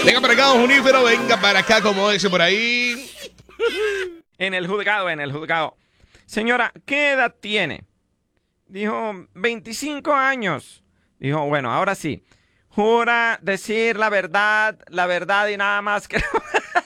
Venga para acá, Junífero, venga para acá, como dice por ahí. En el juzgado. Señora, ¿qué edad tiene? Dijo, 25 años. Dijo, bueno, ahora sí. Jura decir la verdad y nada más que...